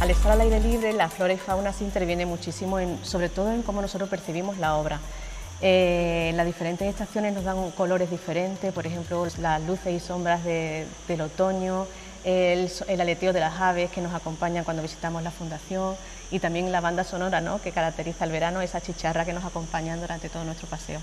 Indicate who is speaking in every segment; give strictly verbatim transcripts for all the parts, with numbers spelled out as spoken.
Speaker 1: Al estar al aire libre, la flora y fauna se interviene muchísimo, en, sobre todo en cómo nosotros percibimos la obra. Eh, las diferentes estaciones nos dan colores diferentes, por ejemplo, las luces y sombras de, del otoño, el, el aleteo de las aves que nos acompañan cuando visitamos la fundación y también la banda sonora, ¿no?, que caracteriza el verano, esa chicharra que nos acompaña durante todo nuestro paseo.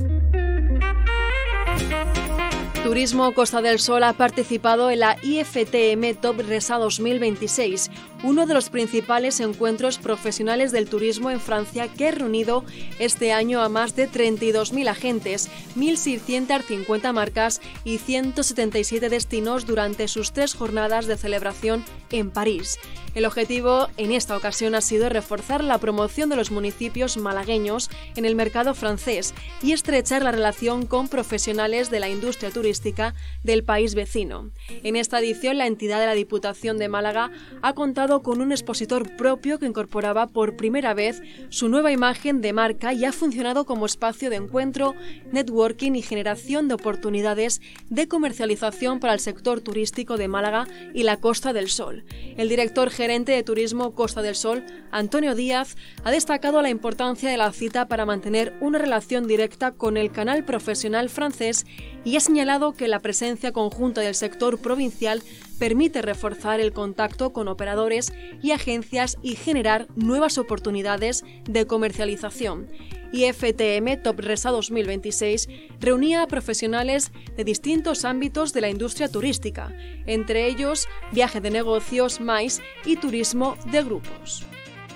Speaker 2: Turismo Costa del Sol ha participado en la I F T M Top Resa dos mil veintiséis, uno de los principales encuentros profesionales del turismo en Francia, que ha reunido este año a más de treinta y dos mil agentes, mil seiscientas cincuenta marcas y ciento setenta y siete destinos durante sus tres jornadas de celebración en París. El objetivo en esta ocasión ha sido reforzar la promoción de los municipios malagueños en el mercado francés y estrechar la relación con profesionales de la industria turística del país vecino. En esta edición, la entidad de la Diputación de Málaga ha contado con un expositor propio que incorporaba por primera vez su nueva imagen de marca y ha funcionado como espacio de encuentro, networking y generación de oportunidades de comercialización para el sector turístico de Málaga y la Costa del Sol. El director gerente de Turismo Costa del Sol, Antonio Díaz, ha destacado la importancia de la cita para mantener una relación directa con el canal profesional francés y ha señalado que la presencia conjunta del sector provincial permite reforzar el contacto con operadores y agencias y generar nuevas oportunidades de comercialización. I F T M Top Resa dos mil veintiséis reunía a profesionales de distintos ámbitos de la industria turística, entre ellos viaje de negocios, mais y turismo de grupos.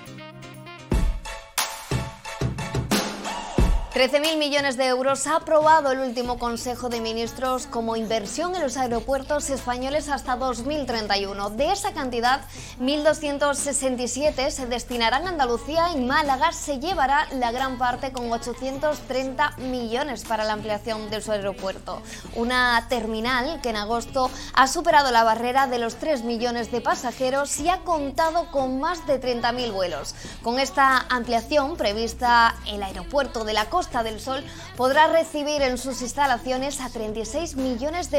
Speaker 3: trece mil millones de euros ha aprobado el último Consejo de Ministros como inversión en los aeropuertos españoles hasta dos mil treinta y uno. De esa cantidad, mil doscientos sesenta y siete se destinarán a Andalucía. En Málaga se llevará la gran parte con ochocientos treinta millones para la ampliación de su aeropuerto. Una terminal que en agosto ha superado la barrera de los tres millones de pasajeros y ha contado con más de treinta mil vuelos. Con esta ampliación prevista, el aeropuerto de la Costa del Sol podrá recibir en sus instalaciones a treinta y seis millones de